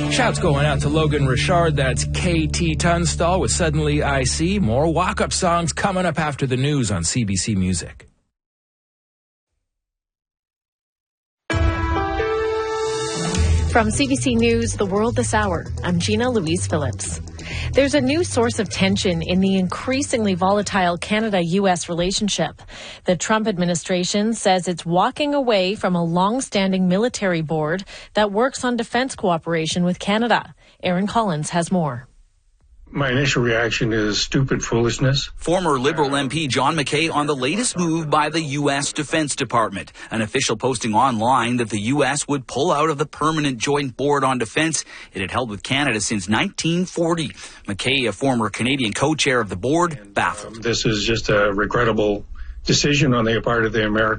Shouts going out to Logan Richard. That's KT Tunstall with Suddenly I See. More walk-up songs coming up after the news on CBC Music. From CBC News, The World This Hour, I'm Gina Louise Phillips. There's a new source of tension in the increasingly volatile Canada-U.S. relationship. The Trump administration says it's walking away from a long-standing military board that works on defense cooperation with Canada. Aaron Collins has more. My initial reaction is stupid foolishness. Former Liberal MP John McKay on the latest move by the U.S. Defense Department. An official posting online that the U.S. would pull out of the Permanent Joint Board on Defense it had held with Canada since 1940. McKay, a former Canadian co-chair of the board, baffled. This is just a regrettable decision on the part of the American